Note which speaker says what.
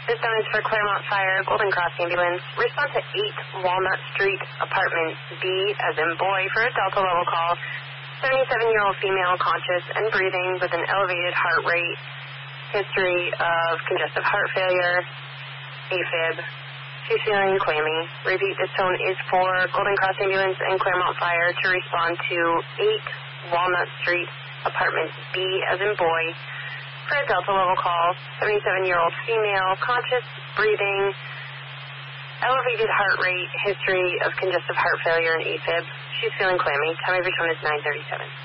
Speaker 1: This one is for Claremont Fire, Golden Cross Ambulance. Respond to 8 Walnut Street, Apartment B, as in boy, for a Delta level call. 77-year-old female, conscious and breathing with an elevated heart rate. History of congestive heart failure. AFib. She's feeling clammy. Repeat, this tone is for Golden Cross Ambulance and Claremont Fire to respond to 8 Walnut Street, Apartment B, as in boy, for a Delta level call. 77-year-old female, conscious, breathing, elevated heart rate, history of congestive heart failure and AFib. She's feeling clammy. Time of return is 9:37.